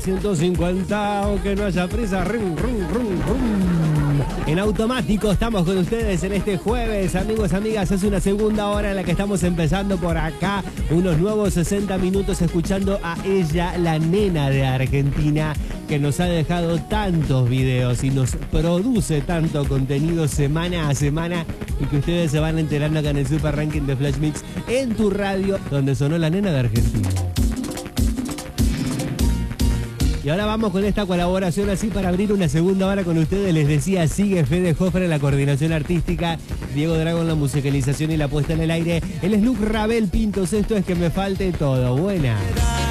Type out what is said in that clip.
150, aunque no haya prisa. Rum, rum, rum, rum. En automático estamos con ustedes en este jueves, amigos, amigas. Es una segunda hora en la que estamos empezando por acá. Unos nuevos 60 minutos escuchando a ella, la nena de Argentina, que nos ha dejado tantos videos y nos produce tanto contenido semana a semana, y que ustedes se van enterando acá en el Super Ranking de Flash Mix en tu radio, donde sonó la nena de Argentina. Y ahora vamos con esta colaboración así para abrir una segunda hora con ustedes. Les decía, sigue Fede Jofre en la coordinación artística, Diego Drago en la musicalización y la puesta en el aire. Él es Luke Rabel Pintos, esto es Que Me Falte Todo. Buena.